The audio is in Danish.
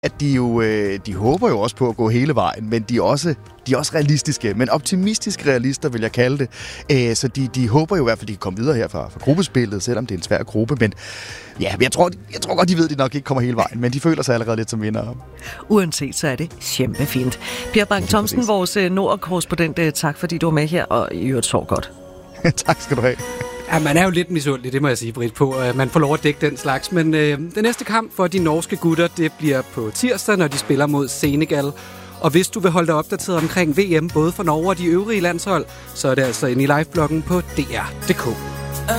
at de håber jo også på at gå hele vejen, men de er også realistiske, men optimistiske realister, vil jeg kalde det. Så de håber jo i hvert fald, at de kan komme videre her fra gruppespillet, selvom det er en svær gruppe. Men ja, jeg tror godt, de ved, at de nok ikke kommer hele vejen, men de føler sig allerede lidt som vinder. Uanset, så er det kæmpefint. Per Bang-Thomsen, vores Nord-korrespondent, tak fordi du var med her, og i øvrigt sov godt. Tak skal du have. Ja, man er jo lidt misundelig, det må jeg sige, Britt, på, at man får lov at dække den slags. Men den næste kamp for de norske gutter, det bliver på tirsdag, når de spiller mod Senegal. Og hvis du vil holde dig opdateret omkring VM, både for Norge og de øvrige landshold, så er det altså inde i livebloggen på dr.dk.